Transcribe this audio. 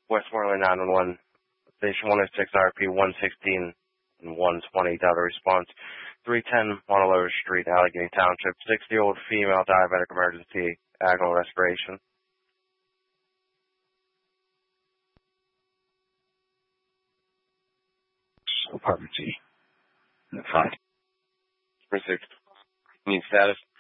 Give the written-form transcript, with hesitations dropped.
Westmoreland 911, Station 106 RP 116 and 120 dial response. 310 Montelose Street, Allegheny Township. 60-year-old female diabetic emergency, agonal respiration. Apartment C. In the front. 6. Need status.